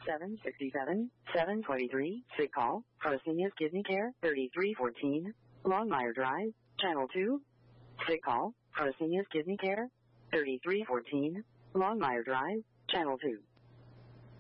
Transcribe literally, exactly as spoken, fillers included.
seven sixty-seven, seven twenty-three, sick call, Fresenius Kidney Care, thirty-three fourteen, Longmire Drive, Channel two. Sick call, Fresenius Kidney Care, thirty-three fourteen, Longmire Drive, Channel two.